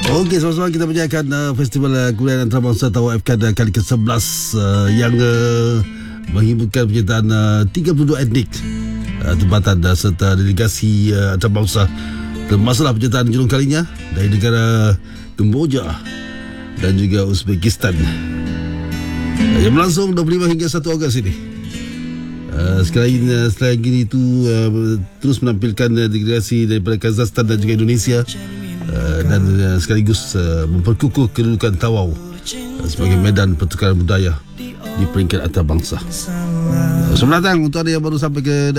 Okey, sama-sama kita menyaksikan Festival Kebudayaan Antarabangsa Tawau FKAN kali ke-11 yang menghiburkan penyertaan 32 etnik tempatan serta delegasi antarabangsa termasuklah penyertaan julung kalinya dari negara Kemboja dan juga Uzbekistan yang berlangsung 25 hingga 1 Ogos ini. Selain itu terus menampilkan delegasi daripada Kazakhstan dan juga Indonesia dan sekaligus memperkukuh kedudukan Tawau sebagai medan pertukaran budaya di peringkat antarabangsa. Selamat datang untuk anda yang baru sampai ke